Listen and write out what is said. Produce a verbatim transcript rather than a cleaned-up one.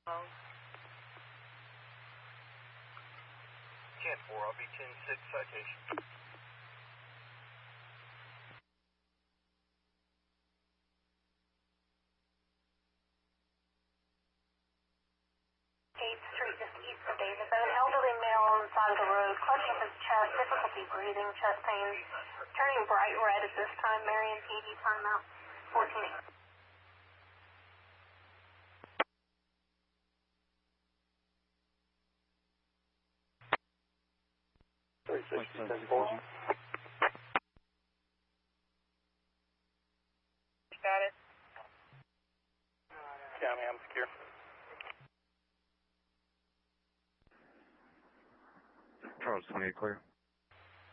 ten four, I'll be ten six citation. eighth Street, just east of Davis. An elderly male on the side of the road, clutching up his chest, difficulty breathing, chest pain, turning bright red at this time. Marion P D, timeout, fourteen eight. thirty-six, ten four. Status. County, I'm secure. Charles twenty-eight clear.